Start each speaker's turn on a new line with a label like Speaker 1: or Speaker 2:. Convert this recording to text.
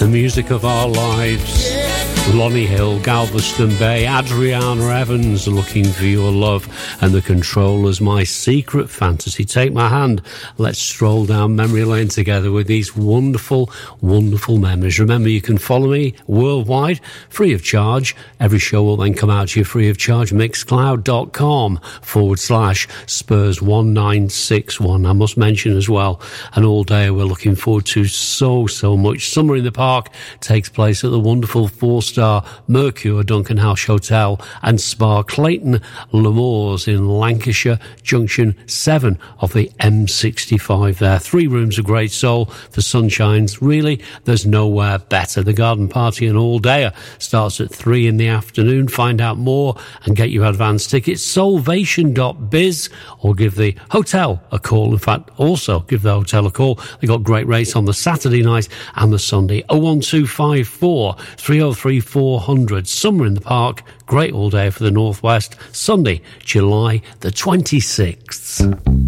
Speaker 1: the music of our lives. Lonnie Hill, Galveston Bay, Adriana Evans, Looking for Your Love, and The Controllers, My Secret Fantasy. Take my hand, let's stroll down memory lane together with these wonderful, wonderful memories. Remember, you can follow me worldwide, free of charge. Every show will then come out to you free of charge. Mixcloud.com/Spurs1961. I must mention as well, and all day we're looking forward to so much. Summer in the Park takes place at the wonderful 4-star Mercure Duncan House Hotel and Spa Clayton L'Amours in Lancashire, Junction 7 of the M65 there. 3 rooms of great soul for sunshines. Really, there's nowhere better. The garden party and all day starts at 3 in the afternoon. Find out more and get your advance tickets. Solvation.biz, or give the hotel a call. In fact, also give the hotel a call. They got great rates on the Saturday night and the Sunday. 01254 303 400. Summer in the Park, great all day for the Northwest. Sunday, July the 26th.